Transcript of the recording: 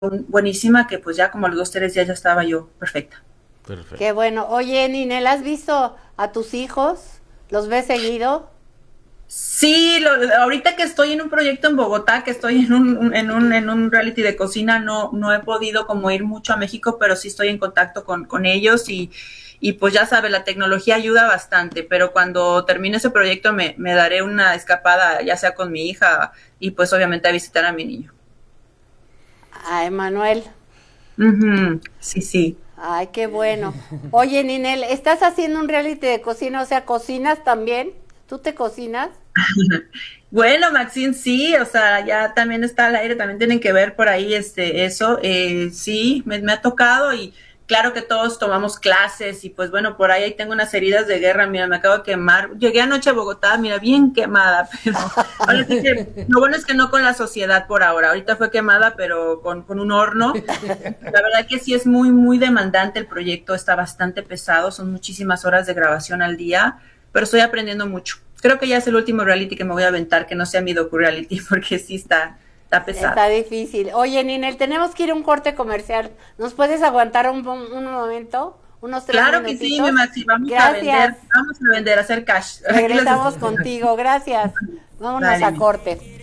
buenísima que pues ya como a los 2, 3 días ya estaba yo perfecta. Qué Perfecto. bueno. Oye, Ninel, ¿has visto a tus hijos? ¿Los ves seguido? Sí, ahorita que estoy en un proyecto en Bogotá, que estoy en un reality de cocina, no he podido como ir mucho a México, pero sí estoy en contacto con ellos y pues ya sabe, la tecnología ayuda bastante, pero cuando termine ese proyecto me daré una escapada, ya sea con mi hija y pues obviamente a visitar a mi niño. A Emanuel. Sí, sí. Ay, qué bueno. Oye, Ninel, ¿estás haciendo un reality de cocina? O sea, ¿cocinas también? ¿Tú te cocinas? Bueno, Maxine, sí, o sea, ya también está al aire, también tienen que ver por ahí eso, sí, me ha tocado y claro que todos tomamos clases y pues bueno, por ahí tengo unas heridas de guerra, mira, me acabo de quemar, llegué anoche a Bogotá, mira, bien quemada, pero ahora sí que lo bueno es que no con la sociedad por ahora, ahorita fue quemada, pero con un horno, la verdad que sí es muy, muy demandante el proyecto, está bastante pesado, son muchísimas horas de grabación al día, pero estoy aprendiendo mucho. Creo que ya es el último reality que me voy a aventar, que no sea mi docu-reality, porque sí está pesado. Está difícil. Oye, Ninel, tenemos que ir a un corte comercial. ¿Nos puedes aguantar un momento? ¿Unos tres Claro que sí, mi minutitos? Maxi, Gracias. vamos a vender, a hacer cash. Aquí las Regresamos espero. contigo. Gracias. Vámonos Vale, a mi. corte.